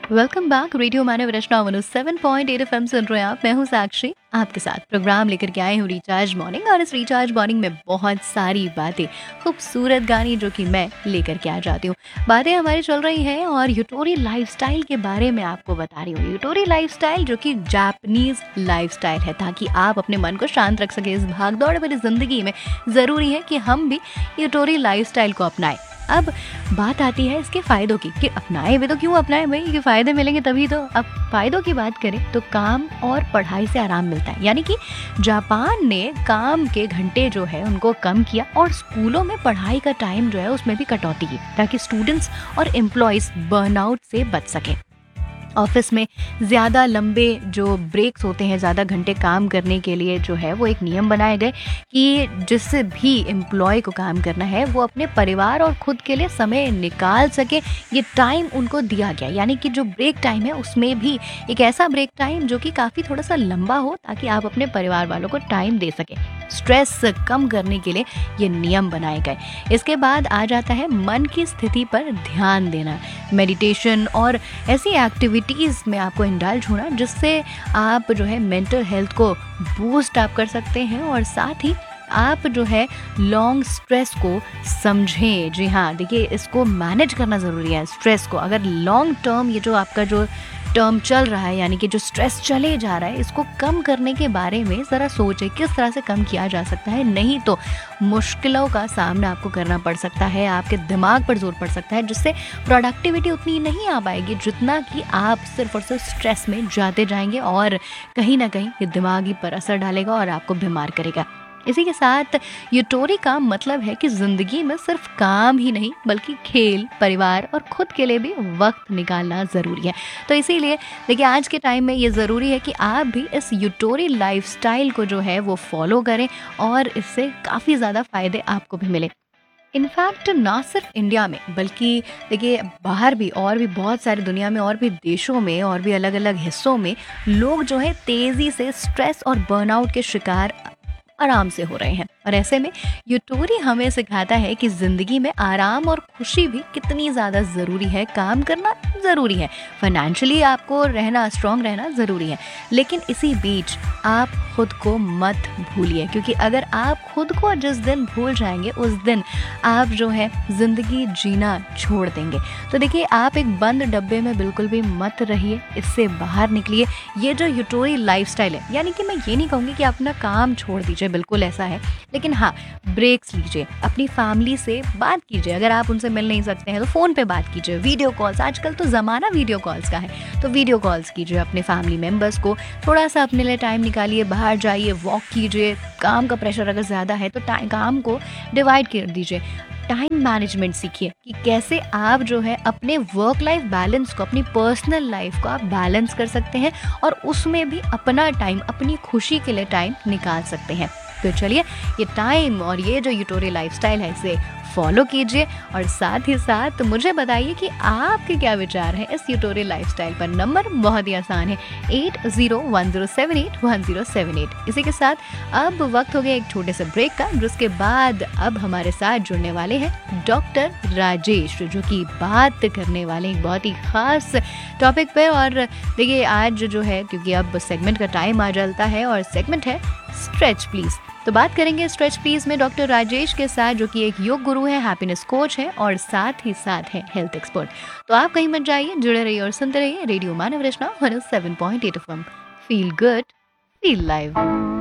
Welcome back. Radio मानव रचना 107.8 FM सुन रहे हैं आप। मैं हूँ साक्षी, आपके साथ प्रोग्राम लेकर के आए हूँ रिचार्ज मॉर्निंग। और इस रिचार्ज मॉर्निंग में बहुत सारी बातें, खूबसूरत गाने जो कि मैं लेकर के आ जाती हूँ। बातें हमारी चल रही हैं और यूटोरी लाइफस्टाइल के बारे में आपको बता रही हूँ। यूटोरी लाइफस्टाइल जो कि जापानीज लाइफस्टाइल है, ताकि आप अपने मन को शांत रख सके इस भागदौड़ भरी जिंदगी में। ज़रूरी है कि हम भी यूटोरी लाइफस्टाइल को अपनाएं। अब बात आती है इसके फ़ायदों की कि अपनाए भी तो क्यों अपनाए भाई, ये फ़ायदे मिलेंगे तभी तो। अब फ़ायदों की बात करें तो काम और पढ़ाई से आराम मिलता है, यानी कि जापान ने काम के घंटे जो है उनको कम किया और स्कूलों में पढ़ाई का टाइम जो है उसमें भी कटौती की, ताकि स्टूडेंट्स और एम्प्लॉयज़ बर्नआउट से बच सकें। ऑफिस में ज़्यादा लंबे जो ब्रेक्स होते हैं, ज़्यादा घंटे काम करने के लिए जो है वो एक नियम बनाए गए कि जिससे भी एम्प्लॉय को काम करना है वो अपने परिवार और खुद के लिए समय निकाल सके। ये टाइम उनको दिया गया, यानी कि जो ब्रेक टाइम है उसमें भी एक ऐसा ब्रेक टाइम जो कि काफ़ी थोड़ा सा लंबा हो, ताकि आप अपने परिवार वालों को टाइम दे सकें। स्ट्रेस कम करने के लिए ये नियम बनाए गए। इसके बाद आ जाता है मन की स्थिति पर ध्यान देना, मेडिटेशन और ऐसी एक्टिविटीज़ में आपको इंडल्ज होना जिससे आप जो है मेंटल हेल्थ को बूस्ट आप कर सकते हैं। और साथ ही आप जो है लॉन्ग स्ट्रेस को समझें। जी हाँ, देखिए इसको मैनेज करना ज़रूरी है। स्ट्रेस को अगर लॉन्ग टर्म, ये जो आपका जो टर्म चल रहा है, यानी कि जो स्ट्रेस चले जा रहा है, इसको कम करने के बारे में ज़रा सोचें किस तरह से कम किया जा सकता है। नहीं तो मुश्किलों का सामना आपको करना पड़ सकता है, आपके दिमाग पर जोर पड़ सकता है, जिससे प्रोडक्टिविटी उतनी नहीं आ पाएगी जितना कि आप सिर्फ और सिर्फ स्ट्रेस में जाते जाएंगे और कहीं ना कहीं ये दिमागी पर असर डालेगा और आपको बीमार करेगा। इसी के साथ यूटोरी का मतलब है कि जिंदगी में सिर्फ काम ही नहीं बल्कि खेल, परिवार और खुद के लिए भी वक्त निकालना ज़रूरी है। तो इसीलिए देखिए आज के टाइम में ये ज़रूरी है कि आप भी इस यूटोरी लाइफस्टाइल को जो है वो फॉलो करें और इससे काफ़ी ज़्यादा फ़ायदे आपको भी मिले। इनफैक्ट ना सिर्फ इंडिया में बल्कि देखिए बाहर भी, और भी बहुत सारी दुनिया में और भी देशों में और भी अलग अलग हिस्सों में लोग जो है तेज़ी से स्ट्रेस और बर्नआउट के शिकार आराम से हो रहे हैं। और ऐसे में यूटोरी हमें सिखाता है कि ज़िंदगी में आराम और खुशी भी कितनी ज़्यादा ज़रूरी है। काम करना ज़रूरी है, फाइनेंशियली आपको रहना, स्ट्रांग रहना ज़रूरी है, लेकिन इसी बीच आप खुद को मत भूलिए, क्योंकि अगर आप खुद को जिस दिन भूल जाएंगे उस दिन आप जो है ज़िंदगी जीना छोड़ देंगे। तो देखिए आप एक बंद डब्बे में बिल्कुल भी मत रहिए, इससे बाहर निकलिए। ये जो यूटोरी लाइफस्टाइल है, यानी कि मैं ये नहीं कहूँगी कि अपना काम छोड़ दीजिए, बिल्कुल ऐसा है, लेकिन हाँ ब्रेक्स लीजिए, अपनी फैमिली से बात कीजिए। अगर आप उनसे मिल नहीं सकते हैं तो फ़ोन पे बात कीजिए, वीडियो कॉल्स, आजकल तो ज़माना वीडियो कॉल्स का है, तो वीडियो कॉल्स कीजिए अपने फैमिली मेम्बर्स को। थोड़ा सा अपने लिए टाइम निकालिए, बाहर जाइए, वॉक कीजिए। काम का प्रेशर अगर ज़्यादा है तो काम को डिवाइड कर दीजिए। टाइम मैनेजमेंट सीखिए कि कैसे आप जो है अपने वर्क लाइफ बैलेंस को, अपनी पर्सनल लाइफ को आप बैलेंस कर सकते हैं और उसमें भी अपना टाइम, अपनी खुशी के लिए टाइम निकाल सकते हैं। तो चलिए ये टाइम और ये जो यूटोरी लाइफस्टाइल है इसे फॉलो कीजिए और साथ ही साथ मुझे बताइए कि आपके क्या विचार हैं इस यूटोरी लाइफस्टाइल पर। नंबर बहुत ही आसान है, 8010781078। इसी के साथ अब वक्त हो गया एक छोटे से ब्रेक का, जिसके बाद अब हमारे साथ जुड़ने वाले हैं डॉक्टर राजेश, जो कि बात करने वाले एक बहुत ही खास टॉपिक पे। और देखिए आज जो है, क्योंकि अब सेगमेंट का टाइम आ जाता है और सेगमेंट है स्ट्रेच प्लीज, तो बात करेंगे स्ट्रेच प्लीज में डॉक्टर राजेश के साथ, जो कि एक योग गुरु है, हैप्पीनेस कोच है और साथ ही साथ है हेल्थ एक्सपर्ट। तो आप कहीं मत जाइए, जुड़े रहिए और सुनते रहिए रेडियो मानव रचना 107.8 FM. Feel good, feel live.